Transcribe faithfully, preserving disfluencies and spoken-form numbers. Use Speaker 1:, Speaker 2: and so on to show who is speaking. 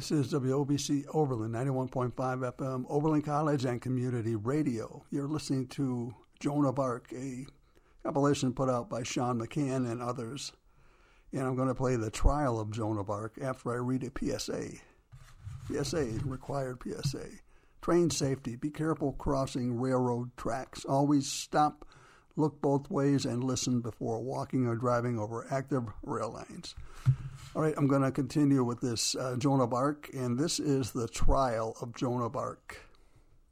Speaker 1: This is W O B C Oberlin, ninety-one point five F M, Oberlin College and Community Radio. You're listening to Joan of Arc, a compilation put out by Sean McCann and others. And I'm going to play the trial of Joan of Arc after I read a P S A. P S A, required P S A. Train safety. Be careful crossing railroad tracks. Always stop, look both ways, and listen before walking or driving over active rail lines. All right, I'm going to continue with this uh, Joan of Arc, and this is the trial of Joan of Arc.